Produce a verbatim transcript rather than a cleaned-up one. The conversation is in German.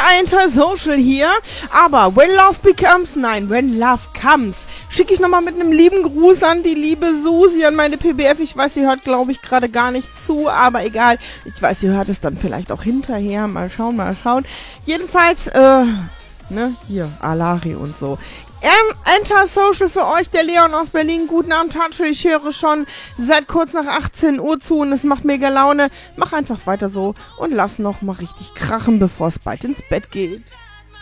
Enter Social hier. Aber when love becomes, nein, when love comes, schicke ich nochmal mit einem lieben Gruß an die liebe Susi, an meine P B F. Ich weiß, sie hört, glaube ich, gerade gar nicht zu, aber egal. Ich weiß, sie hört es dann vielleicht auch hinterher. Mal schauen, mal schauen. Jedenfalls, äh, ne, hier, Alari und so. Enter Social für euch, der Leon aus Berlin. Guten Abend, Tatsche. Ich höre schon seit kurz nach achtzehn Uhr zu und es macht mega Laune. Mach einfach weiter so und lass noch mal richtig krachen, bevor es bald ins Bett geht.